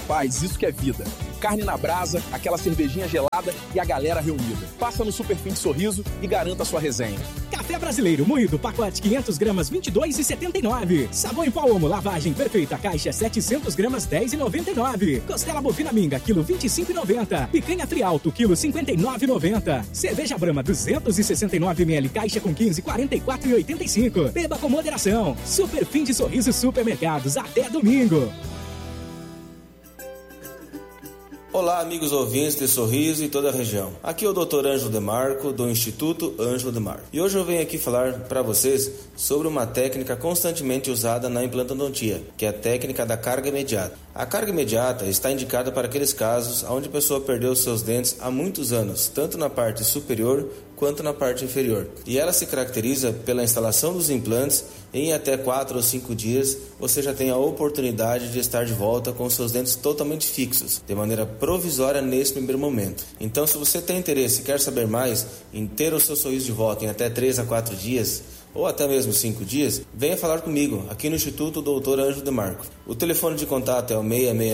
Rapaz, isso que é vida. Carne na brasa, aquela cervejinha gelada e a galera reunida. Passa no Super Fim de Sorriso e garanta a sua resenha. Café brasileiro moído, pacote 500 gramas, 22,79. Sabão em pó Omo, lavagem perfeita, caixa 700 gramas, 10,99. Costela bovina minga, quilo 25,90. Picanha Trialto, quilo 59,90. Cerveja Brahma, 269 ml, caixa com 15, 44,85. Beba com moderação. Super Fim de Sorriso Supermercados, até domingo. Olá, amigos ouvintes de Sorriso e toda a região. Aqui é o Dr. Ângelo Demarco, do Instituto Ângelo Demarco. E hoje eu venho aqui falar para vocês sobre uma técnica constantemente usada na implantodontia, que é a técnica da carga imediata. A carga imediata está indicada para aqueles casos onde a pessoa perdeu seus dentes há muitos anos, tanto na parte superior quanto na parte inferior. E ela se caracteriza pela instalação dos implantes. Em até 4 ou 5 dias, você já tem a oportunidade de estar de volta com seus dentes totalmente fixos, de maneira provisória nesse primeiro momento. Então, se você tem interesse e quer saber mais em ter o seu sorriso de volta em até 3 a 4 dias, ou até mesmo 5 dias, venha falar comigo aqui no Instituto Dr. Ângelo Demarco. O telefone de contato é o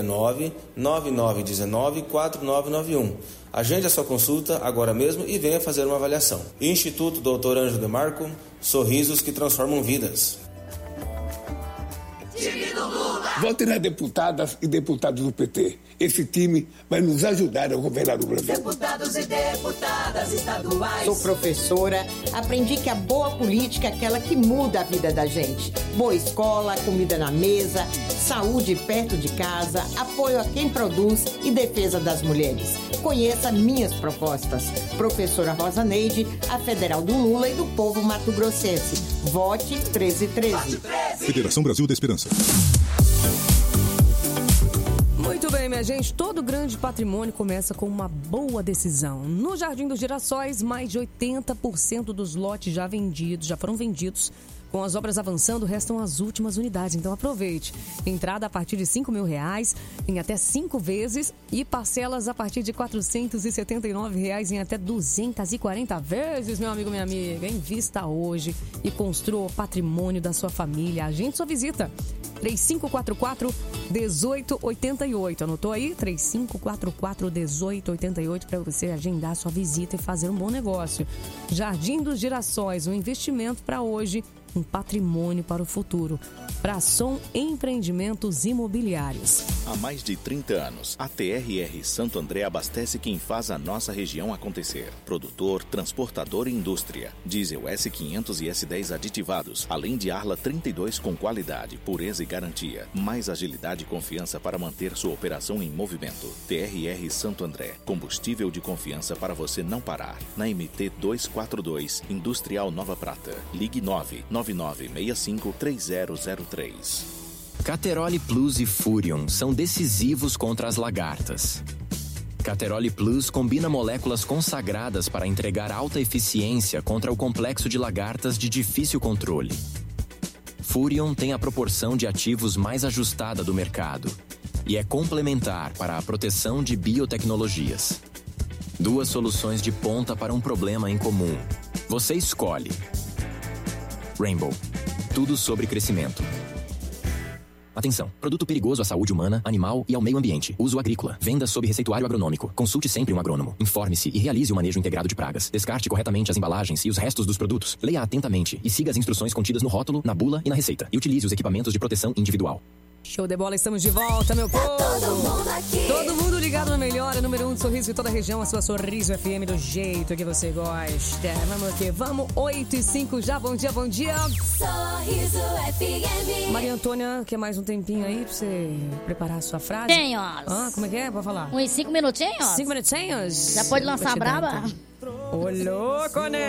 669-9919-4991. Agende a sua consulta agora mesmo e venha fazer uma avaliação. Instituto Dr. Ângelo Demarco, sorrisos que transformam vidas. Vote nas deputadas e deputados do PT. Esse time vai nos ajudar a governar o Brasil. Deputados e deputadas estaduais. Sou professora, aprendi que a boa política é aquela que muda a vida da gente. Boa escola, comida na mesa, saúde perto de casa, apoio a quem produz e defesa das mulheres. Conheça minhas propostas. Professora Rosa Neide, a federal do Lula e do povo mato-grossense. Vote 1313. Federação Brasil da Esperança. Muito bem, minha gente, todo grande patrimônio começa com uma boa decisão. No Jardim dos Girassóis, mais de 80% dos lotes já foram vendidos. Com as obras avançando, restam as últimas unidades, então aproveite. Entrada a partir de R$5.000 em até 5 vezes e parcelas a partir de R$479 em até 240 vezes, meu amigo, minha amiga. Invista hoje e construa o patrimônio da sua família. Agende sua visita. 3544-1888. Anotou aí? 3544-1888 para você agendar sua visita e fazer um bom negócio. Jardim dos Girassóis, um investimento para hoje, um patrimônio para o futuro. Brasson Empreendimentos Imobiliários. Há mais de 30 anos, a TRR Santo André abastece quem faz a nossa região acontecer. Produtor, transportador e indústria. Diesel S500 e S10 aditivados, além de Arla 32 com qualidade, pureza e garantia. Mais agilidade e confiança para manter sua operação em movimento. TRR Santo André, combustível de confiança para você não parar. Na MT 242, Industrial Nova Prata. Ligue 999653003. Cateroli Plus e Furion são decisivos contra as lagartas. Cateroli Plus combina moléculas consagradas para entregar alta eficiência contra o complexo de lagartas de difícil controle. Furion tem a proporção de ativos mais ajustada do mercado e é complementar para a proteção de biotecnologias. 2 soluções de ponta para um problema em comum. Você escolhe. Rainbow. Tudo sobre crescimento. Atenção. Produto perigoso à saúde humana, animal e ao meio ambiente. Uso agrícola. Venda sob receituário agronômico. Consulte sempre um agrônomo. Informe-se e realize o manejo integrado de pragas. Descarte corretamente as embalagens e os restos dos produtos. Leia atentamente e siga as instruções contidas no rótulo, na bula e na receita. E utilize os equipamentos de proteção individual. Show de bola, estamos de volta, meu povo! Todo mundo aqui. Todo mundo ligado no melhor, número 1 de Sorriso de toda a região, a sua Sorriso FM do jeito que você gosta. Vamos aqui, vamos, 8h05 já, bom dia, bom dia! Sorriso FM. Maria Antônia, quer mais um tempinho aí pra você preparar a sua frase? Tenho. Como é que é? Pode falar. Uns 5 minutinhos? 5 minutinhos? Já pode lançar a braba? Ô, louco, né?